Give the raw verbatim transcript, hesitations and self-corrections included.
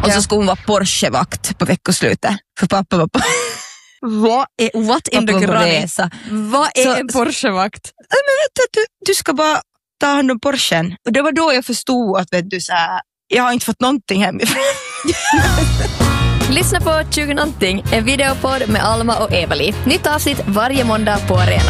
Och så skulle hon vara Porsche-vakt på veckoslutet. För pappa var på... Vad är, what in the granny? Vad är så, en Porsche-vakt? Men vet du, du ska bara ta hand om Porschen. Och det var då jag förstod att vet du, så här, jag har inte fått någonting hemifrån. Lyssna på tjugo någonting, en videopodd med Alma och Evali. Nytt avsnitt varje måndag på Arena.